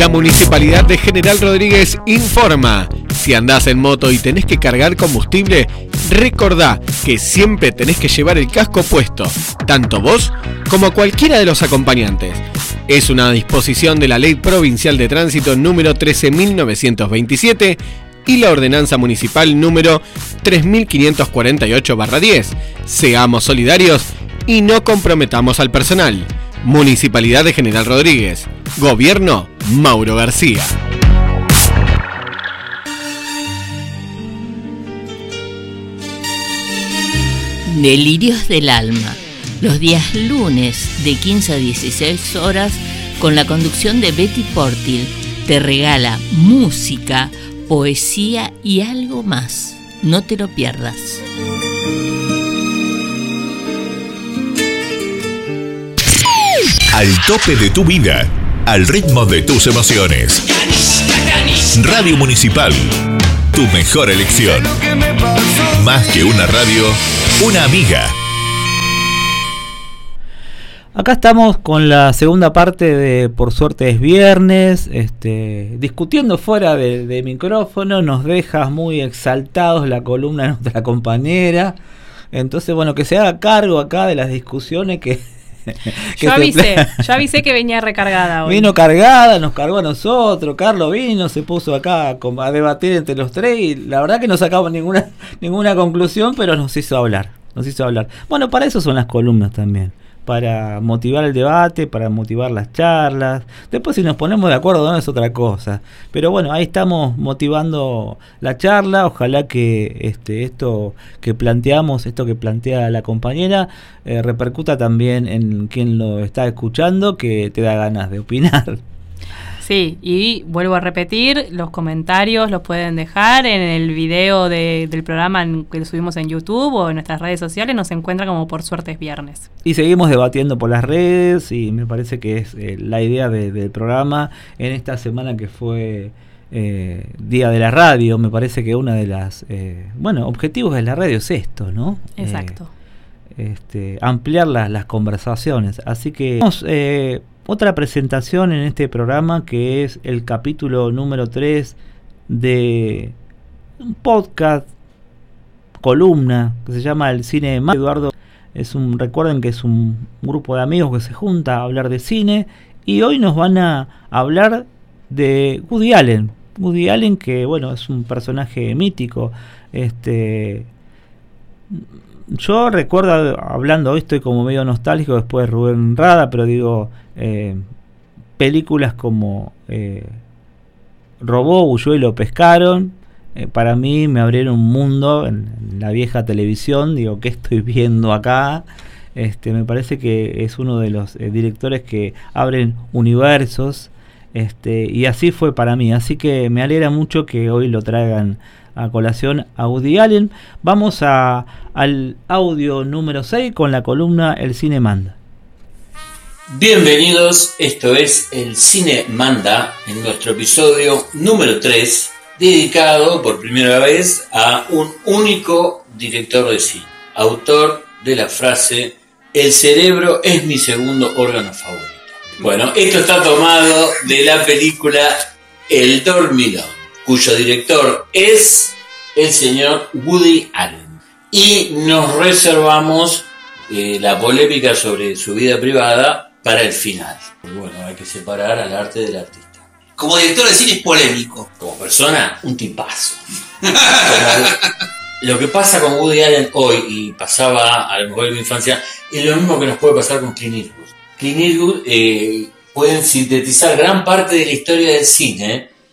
La Municipalidad de General Rodríguez informa: si andás en moto y tenés que cargar combustible, recordá que siempre tenés que llevar el casco puesto, tanto vos como cualquiera de los acompañantes. Es una disposición de la Ley Provincial de Tránsito número 13.927 y la Ordenanza Municipal número 3.548/10. Seamos solidarios y no comprometamos al personal. Municipalidad de General Rodríguez. Gobierno Mauro García. Delirios del Alma, los días lunes de 15 a 16 horas, con la conducción de Betty Portil, te regala música, poesía y algo más. No te lo pierdas. Al tope de tu vida, al ritmo de tus emociones. Radio Municipal, tu mejor elección. Más que una radio, una amiga. Acá estamos con la segunda parte de Por Suerte es Viernes, discutiendo fuera de micrófono. Nos dejas muy exaltados la columna de nuestra compañera. Entonces, bueno, que se haga cargo acá de las discusiones que yo avisé que venía recargada hoy. Vino cargada, nos cargó a nosotros. Carlos vino, se puso acá a debatir entre los tres y la verdad que no sacamos ninguna conclusión, pero nos hizo hablar. Bueno, para eso son las columnas también, para motivar el debate, para motivar las charlas. Después si nos ponemos de acuerdo no es otra cosa, pero bueno, ahí estamos motivando la charla. Ojalá que esto que planteamos, esto que plantea la compañera, repercuta también en quien lo está escuchando, que te da ganas de opinar. Sí, y vuelvo a repetir, los comentarios los pueden dejar en el video del programa que lo subimos en YouTube o en nuestras redes sociales. Nos encuentran como Por Suerte es Viernes. Y seguimos debatiendo por las redes y me parece que es la idea del programa en esta semana que fue Día de la Radio. Me parece que una de las objetivos de la radio es esto, ¿no? Exacto. Ampliar las conversaciones. Así que vamos, otra presentación en este programa, que es el capítulo número 3 de un podcast, columna, que se llama El Cine Manda. Eduardo recuerden que es un grupo de amigos que se junta a hablar de cine, y hoy nos van a hablar de Woody Allen. Woody Allen, que bueno, es un personaje mítico. Yo recuerdo, hablando hoy estoy como medio nostálgico después de Rubén Rada, pero digo, películas como Robó, huyó y lo pescaron, para mí me abrieron un mundo en la vieja televisión. Digo, ¿qué estoy viendo acá? Me parece que es uno de los directores que abren universos, y así fue para mí. Así que me alegra mucho que hoy lo traigan a colación a Woody Allen. Vamos al audio número 6 con la columna El Cine Manda. Bienvenidos, esto es El Cine Manda, en nuestro episodio número 3, dedicado por primera vez a un único director de cine, autor de la frase "El cerebro es mi segundo órgano favorito". Bueno, esto está tomado de la película El Dormilón, cuyo director es el señor Woody Allen. Y nos reservamos la polémica sobre su vida privada para el final. Bueno, hay que separar al arte del artista. Como director de cine es polémico. Como persona, un tipazo. Lo que pasa con Woody Allen hoy, y pasaba a lo mejor en mi infancia, es lo mismo que nos puede pasar con Clint Eastwood. Clint Eastwood pueden sintetizar gran parte de la historia del cine